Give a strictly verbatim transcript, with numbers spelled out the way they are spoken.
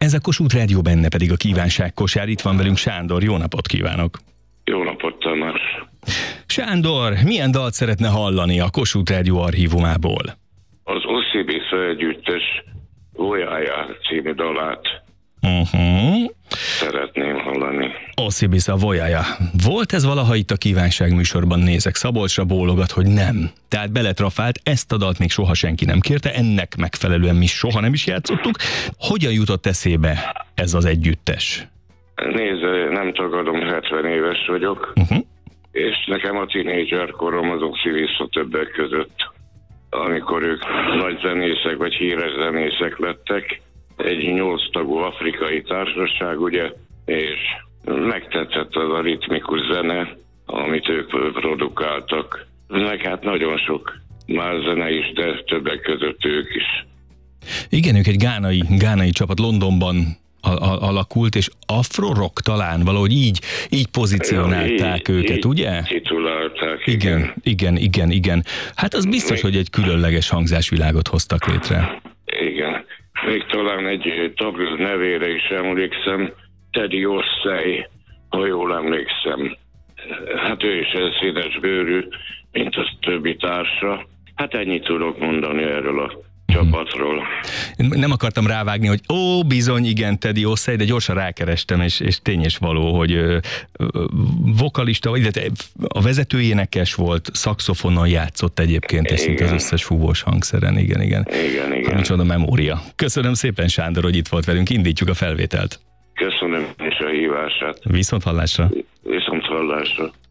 Ez a Kossuth Rádió, benne pedig a kívánságkosár. Itt van velünk Sándor, jó napot kívánok! Jó napot, Tamás! Sándor, milyen dalt szeretne hallani a Kossuth Rádió archívumából? Az Oszibisza együttes Vojája című dalát Uh-huh. szeretném hallani. Oszibisza Vojája. Volt ez valaha itt a kívánság műsorban? Nézek, Szabolcsra bólogat, hogy nem. Tehát beletrafált, ezt a dalt még soha senki nem kérte, ennek megfelelően mi soha nem is játszottuk. Hogyan jutott eszébe ez az együttes? Nézd, nem tagadom, hetven éves vagyok, Uh-huh. és nekem a tínédzser korom az Oszibisza többek között, amikor ők nagy zenészek vagy híres zenészek lettek, egy nyolc tagú afrikai társaság, ugye, és megtetszett az a ritmikus zene, amit ők produkáltak. Meg hát nagyon sok más zene is, de többek között ők is. Igen, ők egy gánai, gánai csapat Londonban a- a- alakult, és afro-rock talán valahogy így, így pozícionálták így, őket, így ugye? titulálták, Igen, igen. igen, igen, igen. Hát az biztos, hogy egy különleges hangzásvilágot hoztak létre. Igen. Még talán egy tag nevére is emlékszem, Teddy Osszei, ha jól emlékszem. Hát ő is színes bőrű, mint az többi társa. Hát ennyit tudok mondani erről a csapatról. Nem akartam rávágni, hogy ó, bizony, igen, Teddy Osszei, de gyorsan rákerestem, és, és tény és való, hogy ö, ö, vokalista, illetve a vezetőénekes volt, szaxofonon játszott egyébként, és szinte az összes fúvós hangszeren, igen, igen. Igen, igen. Micsoda memória. Köszönöm szépen, Sándor, hogy itt volt velünk, indítjuk a felvételt. Köszönöm is a hívását. Viszont hallásra. Viszont hallásra.